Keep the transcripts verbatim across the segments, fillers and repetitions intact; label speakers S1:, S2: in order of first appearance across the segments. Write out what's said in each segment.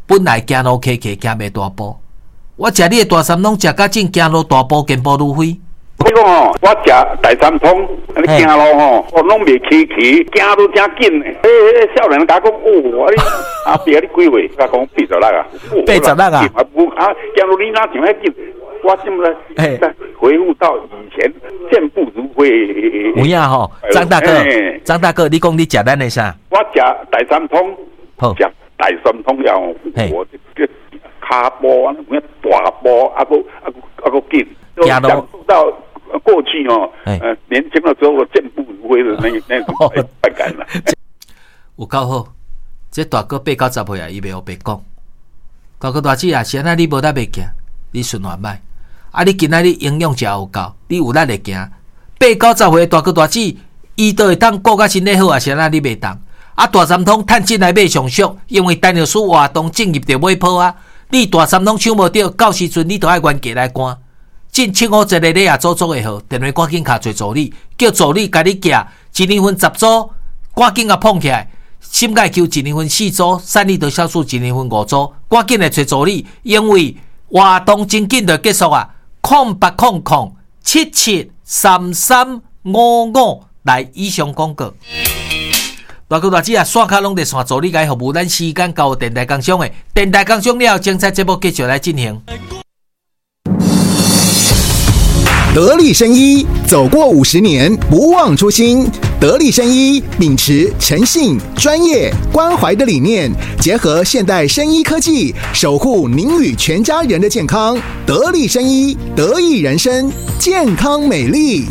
S1: 本来行路客客行袂大步，我食你的大三通食甲正行路大步，健步如飞。
S2: 你讲哦，我食大三通，你行路吼，我拢袂起起，行都真紧。诶诶，少年甲讲，哦，你阿伯你几岁？甲讲八十六啊，
S1: 八十六啊，
S2: 啊不啊，行路你哪像遐紧？我现在在回复到以前健步如飞。
S1: 有影吼，张大哥，张大哥，你讲你食咱的啥？
S2: 我食大三通，食大三通了，我这个骹步啊，有影大步，啊个啊个啊个紧，
S1: 行路
S2: 到。过去哦，呃，年轻的时候健步如飞的那那种快感了。
S1: 有够好，这大哥八九十岁啊，伊袂学白讲。大哥大姐啊，现在你无力袂行，你顺环歹。啊，你今仔日营养食有够，你有力会行。八九十岁大哥大姐，伊都会当顾甲身体好啊，现在你袂当。啊，大三通趁钱来买上俗，因为陈老师活动正业着买铺啊。你大三通抢无着，到时阵你都爱原价来赶。进七五一个你也做做会好，电话赶紧卡找助理，叫助理甲你寄一年份十组，赶紧啊碰起来。心钙球一年份四组，三利得酵素一年份五组，赶紧来找助理，因为活动真紧就结束啊！空八空空七七三三五五来以上广告。大哥大姐啊，线卡拢在线助理甲服务，咱时间到电台工商的，电台工商了，精彩节目继续来进行。
S3: 得力生医走过五十年，不忘初心。得力生医秉持诚信、专业、关怀的理念，结合现代生医科技，守护您与全家人的健康。得力生医，得益人生，健康美丽。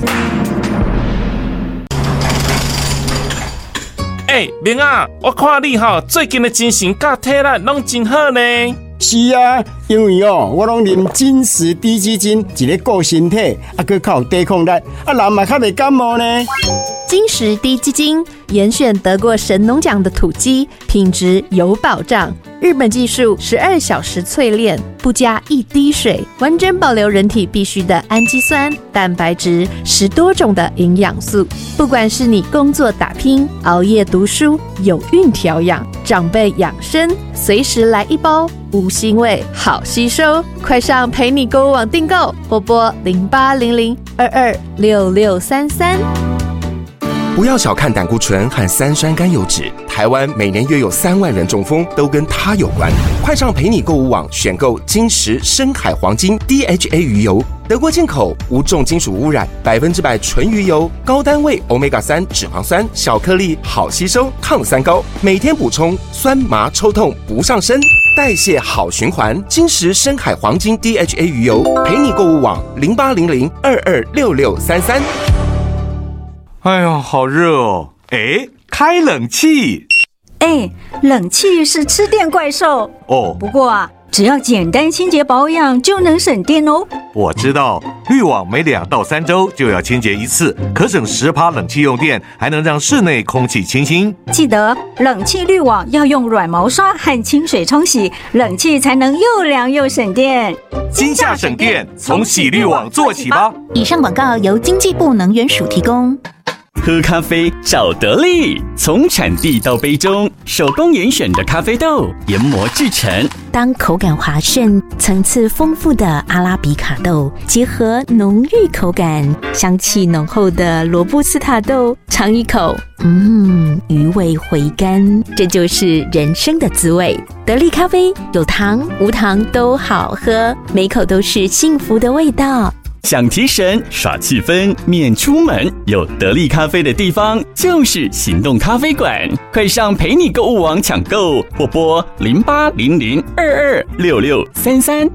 S4: 哎、欸，明啊，我看你哈最近的精神甲体力拢真好呢。
S5: 是啊，因为哦，我拢啉金石低基金，一个顾身体，啊，佮较有抵抗力，啊，人嘛较袂感冒呢。
S6: 金石低基金严选得过神农奖的土鸡，品质有保障。日本技术十二小时淬炼，不加一滴水，完整保留人体必需的氨基酸、蛋白质，十多种的营养素。不管是你工作打拼、熬夜读书、有孕调养、长辈养生，随时来一包，无腥味，好吸收。快上陪你购物网订购，或拨零八零零二二六六三三。
S7: 不要小看胆固醇和三酸甘油酯，台湾每年约有三万人中风，都跟它有关。快上陪你购物网选购金石深海黄金 D H A 鱼油，德国进口，无重金属污染，百分之百纯鱼油，高单位 欧米伽三 脂肪酸，小颗粒，好吸收，抗三高，每天补充，酸麻抽痛不上身，代谢好循环。金石深海黄金 D H A 鱼油，陪你购物网零八零零二二六六三三。
S8: 哎呦，好热哦！哎，开冷气。
S9: 哎，冷气是吃电怪兽
S8: 哦。
S9: 不过啊，只要简单清洁保养就能省电哦。
S8: 我知道，滤网每两到三周就要清洁一次，可省十趴冷气用电，还能让室内空气清新。
S9: 记得冷气滤网要用软毛刷和清水冲洗，冷气才能又凉又省电。
S8: 今夏省电，从洗滤网做起吧。
S10: 以上广告由经济部能源署提供。
S11: 喝咖啡找得力，从产地到杯中，手工严选的咖啡豆研磨制成。
S10: 当口感滑顺、层次丰富的阿拉比卡豆结合浓郁口感、香气浓厚的罗布斯塔豆，尝一口，嗯，余味回甘，这就是人生的滋味。得力咖啡有糖无糖都好喝，每口都是幸福的味道。
S11: 想提神耍气氛免出门，有得力咖啡的地方就是行动咖啡馆。快上陪你购物网抢购，或拨零八零零二二六六三三。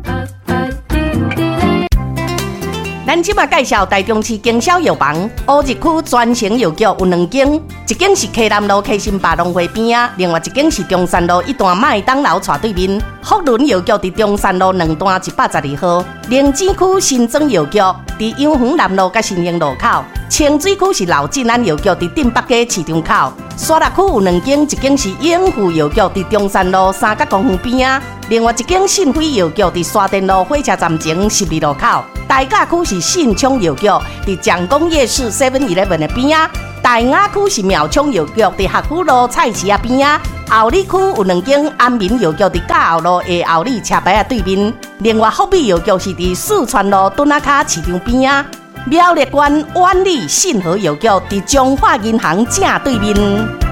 S12: 咱即马介绍台中市经销药房，乌日区专营药局有两间，一间是溪南路溪心百农会边啊，另外一间是中山路一段麦当劳斜对面。福伦药局伫中山路两段一百十二号，灵芝区新庄药局伫永恒南路甲新兴路口，清水区是老进安药局伫镇北街市场口，沙鹿区有两间，一间是永富药局伫中山路三角公园边啊，另外一间信辉药局伫沙田路火车站前十二路口。大甲区是信昌药局，伫蒋公夜市 seven eleven 的边啊。 大雅区是苗昌药局伫学府路菜市啊边啊，后里区有两间安民药局伫嘉后路的后里车牌啊对面。另外福美药局是伫四川路墩仔卡市场边啊。苗栗县万里信和药局伫中华银行正对面。